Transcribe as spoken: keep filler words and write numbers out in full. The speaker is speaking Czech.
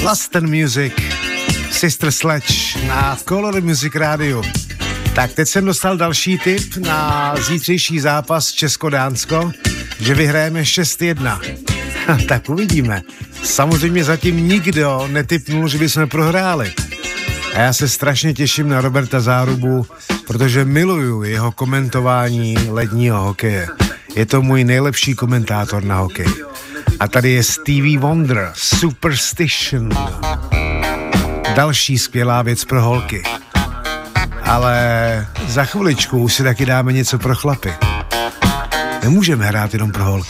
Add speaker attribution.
Speaker 1: Lust and Music, Sister Sledge na Color Music Radio. Tak teď jsem dostal další tip na zítřejší zápas Česko-Dánsko, že vyhrajeme šest jedna. Tak uvidíme. Samozřejmě zatím nikdo netipnul, že bychom prohráli. A já se strašně těším na Roberta Zárubu, protože miluju jeho komentování ledního hokeje. Je to můj nejlepší komentátor na hokej. A tady je Stevie Wonder, Superstition. Další skvělá věc pro holky. Ale za chviličku už si taky dáme něco pro chlapy. Nemůžeme hrát jenom pro holky.